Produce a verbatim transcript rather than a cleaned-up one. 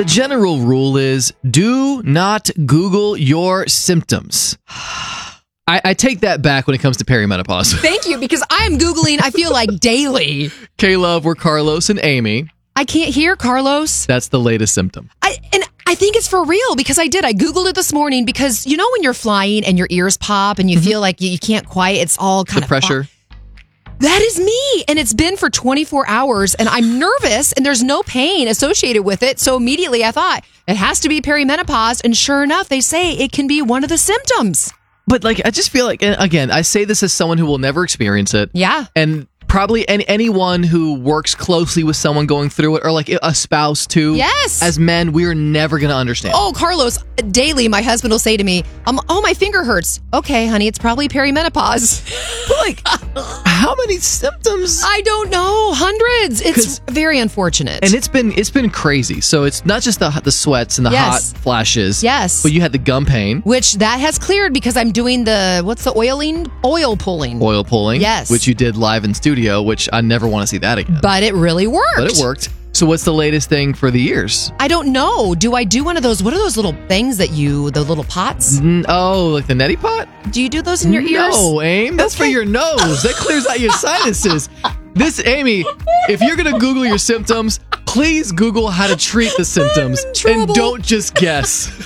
The general rule is do not Google your symptoms. I, I take that back when it comes to perimenopause. Thank you, because I am Googling, I feel like, daily. K-Love, we're Carlos and Amy. I can't hear, Carlos. That's the latest symptom. I and I think it's for real, because I did. I Googled it this morning, because you know when you're flying and your ears pop and you mm-hmm. feel like you, you can't quiet, it's all kind the of... pressure. Pop. That is me. And it's been for twenty-four hours, and I'm nervous, and there's no pain associated with it. So immediately I thought, it has to be perimenopause. And sure enough, they say it can be one of the symptoms. But like, I just feel like, again, I say this as someone who will never experience it. Yeah. And probably any, anyone who works closely with someone going through it, or like a spouse too. Yes. As men, we're never going to understand. Oh, Carlos, daily my husband will say to me, um, oh, my finger hurts. Okay, honey, it's probably perimenopause. But like, how many symptoms? I don't know. Hundreds. It's very unfortunate. And it's been it's been crazy. So it's not just the the sweats and the yes. hot flashes. Yes. But you had the gum pain. Which that has cleared, because I'm doing the, what's the oiling? Oil pulling. Oil pulling. Yes. Which you did live in studio, which I never want to see that again. But it really worked. But it worked. So what's the latest thing for the ears? I don't know. Do I do one of those? What are those little things that you, the little pots? Mm, oh, like the neti pot? Do you do those in your ears? No, Aim. That's okay. For your nose. That clears out your sinuses. This, Amy, if you're going to Google your symptoms, please Google how to treat the symptoms and don't just guess.